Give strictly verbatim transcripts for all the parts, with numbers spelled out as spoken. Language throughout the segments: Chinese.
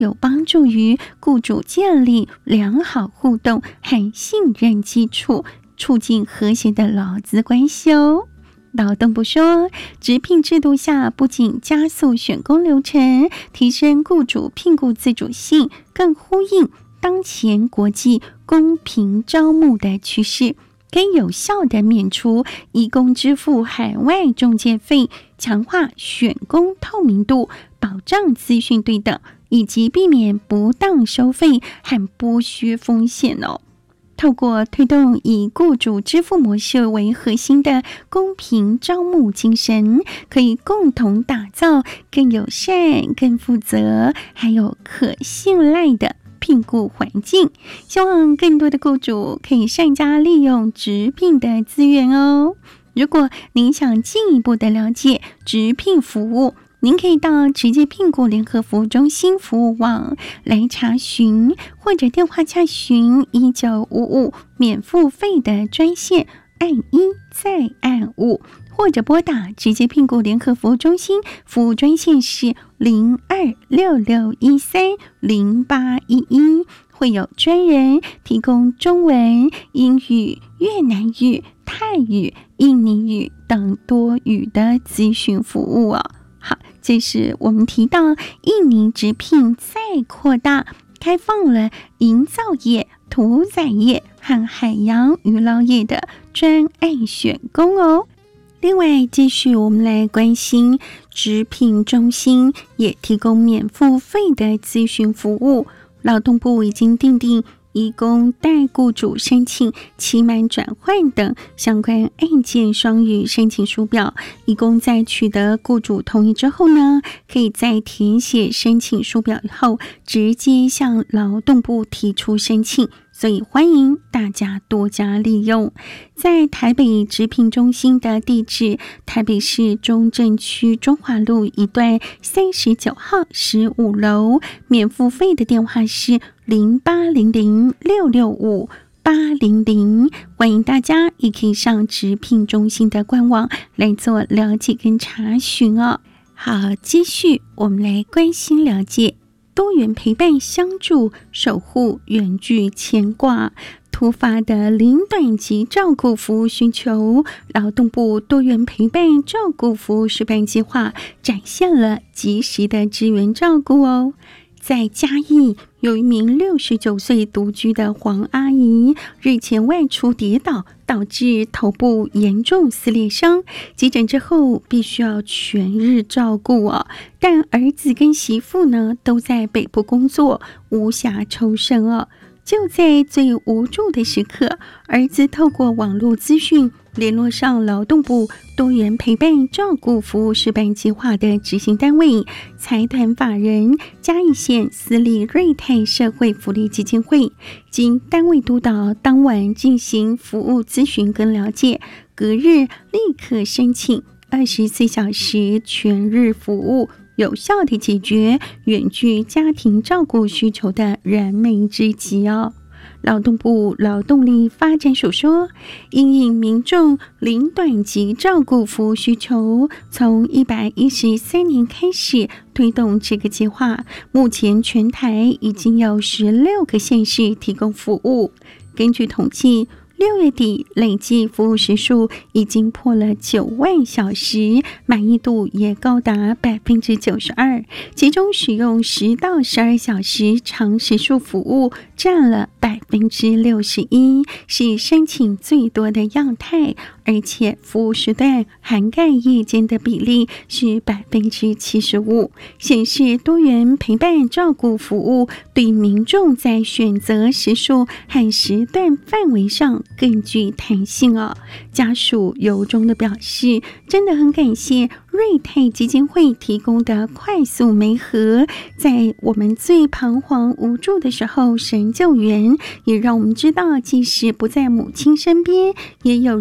有帮助于雇主建立良好互动和信任基础，促进和谐的劳资关系哦。劳动部说，职聘制度下不仅加速选工流程，提升雇主聘雇自主性，更呼应当前国际公平招募的趋势，可以有效地免除移工支付海外中介费，强化选工透明度，保障资讯对等，以及避免不当收费和剥削风险哦。透过推动以雇主支付模式为核心的公平招募精神，可以共同打造更友善、更负责还有可信赖的聘雇环境，希望更多的雇主可以善加利用职聘的资源哦。如果您想进一步的了解职聘服务，您可以到直接聘雇联合服务中心服务网来查询，或者电话洽询一九五五免付费的专线，按一再按五，或者拨打直接聘雇联合服务中心服务专线是零二六六一三零八一一，会有专人提供中文、英语、越南语、泰语、印尼语等多语的咨询服务哦。好，这是我们提到印尼职聘再扩大，开放了营造业、屠宰业和海洋渔捞业的专案选工哦。另外，继续我们来关心职聘中心也提供免付费的咨询服务。劳动部已经订定移工代雇主申请期满转换等相关案件双语申请书表，移工在取得雇主同意之后呢，可以在填写申请书表以后，直接向劳动部提出申请，所以欢迎大家多加利用。在台北职聘中心的地址，台北市中正区中华路一段三十九号十五楼，免付费的电话是零八零零六六五八零零，欢迎大家也可以上职聘中心的官网来做了解跟查询哦。好，继续我们来关心了解多元陪伴相助，守护远距牵挂。突发的零短期照顾服务需求，劳动部多元陪伴照顾服务示范计划展现了及时的支援照顾哦。在嘉义，有一名六十九岁独居的黄阿姨，日前外出跌倒，导致头部严重撕裂伤，急诊之后必须要全日照顾哦。但儿子跟媳妇呢都在北部工作，无暇抽身哦。就在最无助的时刻，儿子透过网络资讯联络上劳动部多元陪伴照顾服务示范计划的执行单位财团法人嘉义县私立瑞泰社会福利基金会，经单位督导，当晚进行服务咨询跟了解，隔日立刻申请二十四小时全日服务，有效地解决远距家庭照顾需求的燃眉之急哦。劳动部劳动力发展署说，因应民众零短期照顾服务需求，从一百一十三年开始推动这个计划，目前全台已经有十六个县市提供服务。根据统计，六月底累计服务时数已经破了九万小时，满意度也高达百分之九十二，其中使用十到十二小时长时数服务占了百分之六十一，是申请最多的样态，而且服务时段涵盖夜间的比例是百分之七十五，显示多元陪伴照顾服务对民众在选择时数和时段范围上更具弹性哦。家属由衷的表示，真的很感谢瑞泰基金会提供的快速媒合，在我们最彷徨无助的时候神救援，也让我们知道即使不在母亲身边，也有人在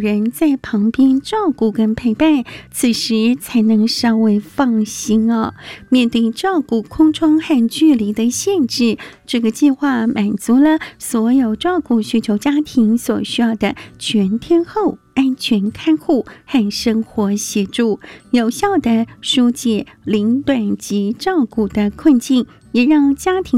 在旁边照顾跟陪伴，此时才能稍微放心哦。面对照顾空窗和距离的限制，这个计划满足了所有照顾需求家庭所需要的全天候安全看护和生活协助，有效地疏解零短期照顾的困境，也让家庭